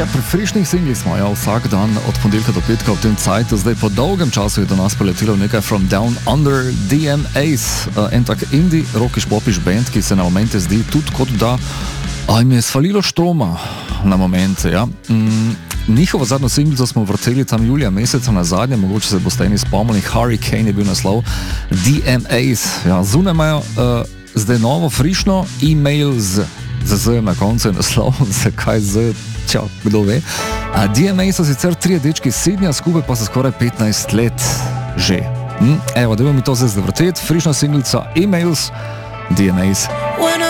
Ja, pri frišnih singlih smo vsak dan od ponedeljka do petka v tem cajtu. Zdaj po dolgem času je do nas poletelo nekaj From Down Under, DMAs, en tak indie, rockish popish band, ki se na momente zdi tudi kot da jim je svalilo štroma na momente. Ja. Njihovo zadnjo singlico smo vrteli tam julija meseca na zadnje, mogoče se boste eni spomnili, Hurricane je bil naslov, DMAs. Ja, zunaj imajo zdaj novo frišno e-mail z na koncu je naslov, zakaj z, kdo ve. DMA so sicer 3 dečki iz Sydneyja, skupaj pa so skoraj 15 let že. Evo, da bomo mi to zdaj zavrteti, frišna singlica, e-mails, DMAs.